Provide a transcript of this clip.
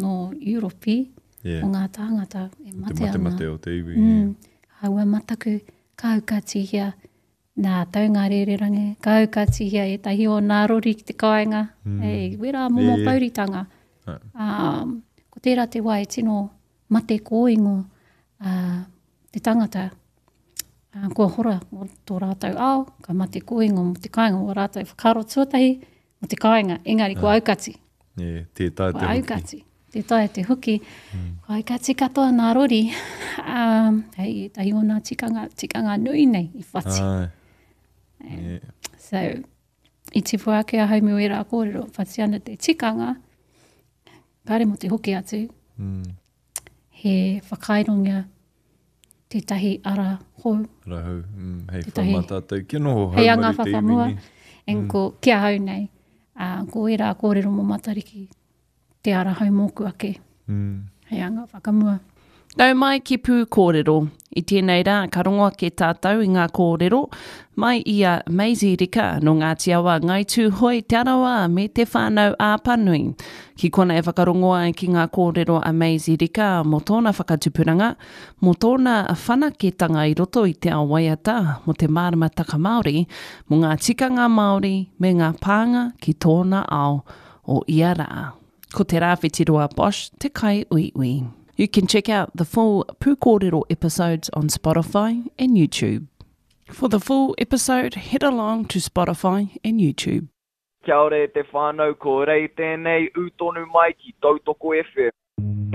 no Europe, o ngā tāngata e mate ana. Mate o te iwi. Haua mataku kaukatihia nā taunga rererangi, kaukatihia e tahi o nā rori ki te kāinga, wera momo pauritanga. Ko tērā te wai tino mate kōingo te tangata, kua hora o tō rātou ao, ka mate kōingo mo te kāinga o rātou whakaro tuatahi mo te kāinga, engari kua aukati. Tētai te hoki. Aukati, tētai te hoki. Kua aukati katoa nā rori, hei, tahi o nā tikanga nui nei i whati. So, i te puake a haumi o era kōrero, whati ana te tikanga, kare mo te hoki atu, he whakairongia tētahi ara hou. Ara hou, hei whamata kino ho hei haumari anga te whawhamua, iwi. ko kia hau nei, ko era kōrero mo matariki, te ara hau mōku ake. Hei anga whakamua. Nau mai ki pū kōrero. I tēnei rā, ka rongoa ke tātou i ngā kōrero, mai ia Maisie Rika no Ngāti Awa ngai tū hoi te arawa me te whānau āpanui. Ki kona e whakarongoa ki ngā kōrero a Maisie Rika mo tōna whakatupuranga, mo tōna whanaketanga i roto i te awaiata mo te māramataka Māori, mo ngā tikanga Māori me ngā pānga ki tōna ao o ia rā. Ko te rāwhitiroa Bosch, te kai ui ui. You can check out the full Pū Kōrero episodes on Spotify and YouTube. For the full episode, head along to Spotify and YouTube. Kia ora te whānau, ko rei tēnei utonu mai ki Tautoko FM.